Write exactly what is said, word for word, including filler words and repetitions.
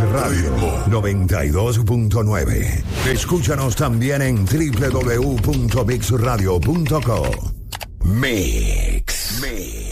Radio noventa y dos punto nueve. Escúchanos también en doble u doble u doble u punto mix radio punto co. Mix. Mix.